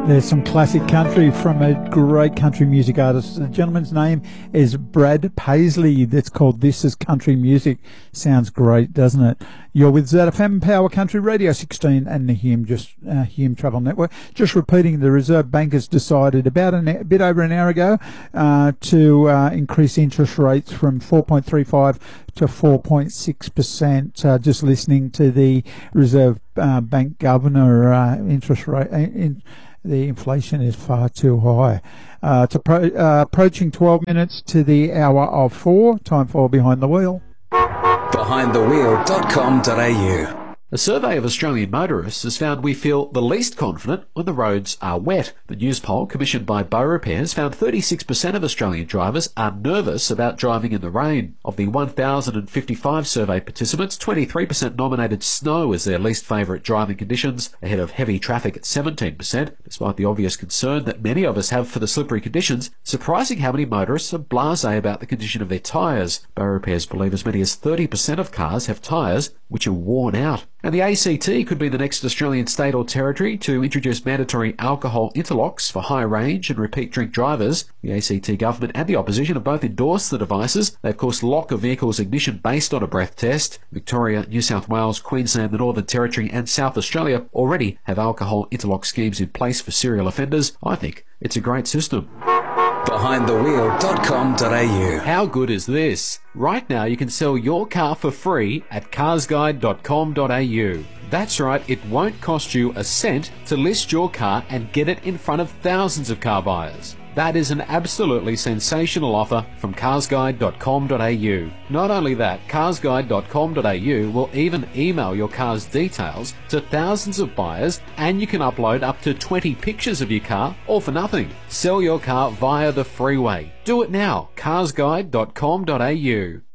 There's some classic country from a great country music artist. The gentleman's name is Brad Paisley. That's called This Is Country Music. Sounds great, doesn't it? You're with ZFM Power Country Radio 16 and the Hume Travel Network. Just repeating, the Reserve Bank has decided about a bit over an hour ago to increase interest rates from 4.35 to 4.6%. Just listening to the Reserve Bank Governor, interest rate. The inflation is far too high. Approaching 12 minutes to the hour of 4. Time for Behind the Wheel. BehindTheWheel.com.au. A survey of Australian motorists has found we feel the least confident when the roads are wet. The news poll commissioned by Bow Repairs found 36% of Australian drivers are nervous about driving in the rain. Of the 1,055 survey participants, 23% nominated snow as their least favourite driving conditions, ahead of heavy traffic at 17%. Despite the obvious concern that many of us have for the slippery conditions, surprising how many motorists are blasé about the condition of their tyres. Bow Repairs believe as many as 30% of cars have tyres which are worn out. And the ACT could be the next Australian state or territory to introduce mandatory alcohol interlocks for high range and repeat drink drivers. The ACT government and the opposition have both endorsed the devices. They of course lock a vehicle's ignition based on a breath test. Victoria, New South Wales, Queensland, the Northern Territory and South Australia already have alcohol interlock schemes in place for serial offenders. I think it's a great system. BehindTheWheel.com.au. How good is this? Right now you can sell your car for free at carsguide.com.au. That's right, it won't cost you a cent to list your car and get it in front of thousands of car buyers. That is an absolutely sensational offer from carsguide.com.au. Not only that, carsguide.com.au will even email your car's details to thousands of buyers, and you can upload up to 20 pictures of your car, all for nothing. Sell your car via the freeway. Do it now, carsguide.com.au.